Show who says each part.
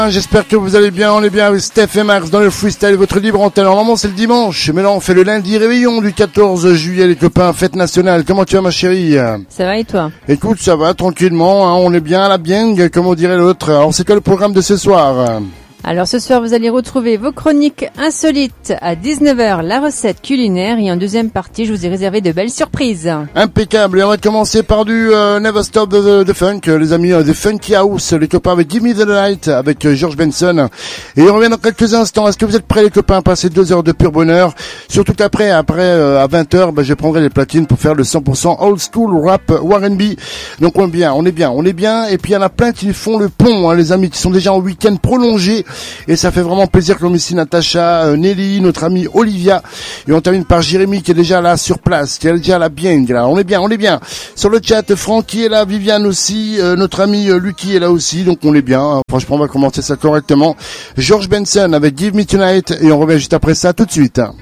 Speaker 1: J'espère que vous allez bien, on est bien avec Steph et Max dans le freestyle, votre libre antenne. Normalement c'est le dimanche, mais là on fait le lundi réveillon du 14 juillet, les copains, fête nationale. Comment tu vas ma chérie?
Speaker 2: Ça va et toi?
Speaker 1: Écoute, ça va, tranquillement, hein, on est bien à la bieng, comme on dirait l'autre. Alors c'est quoi le programme de ce soir?
Speaker 2: Alors ce soir, vous allez retrouver vos chroniques insolites à 19h, la recette culinaire, et en deuxième partie, je vous ai réservé de belles surprises.
Speaker 1: Impeccable, et on va commencer par du Never Stop the Funk, les amis, The Funky House, les copains avec Give Me the Light, avec George Benson. Et on revient dans quelques instants. Est-ce que vous êtes prêts les copains à passer 2 heures de pur bonheur? Surtout après à 20h, je prendrai les platines pour faire le 100% old school rap R&B. Donc on est bien. Et puis il y en a plein qui font le pont, hein, les amis, qui sont déjà en week-end prolongé. Et ça fait vraiment plaisir comme ici Natacha, Nelly, notre amie Olivia. Et on termine par Jérémy qui est déjà là sur place, qui est déjà là bien. Là. On est bien. Sur le chat, Francky est là, Viviane aussi, notre ami Lucky est là aussi. Donc on est bien. Franchement, on va commencer ça correctement. George Benson avec Give Me Tonight. Et on revient juste après ça tout de suite.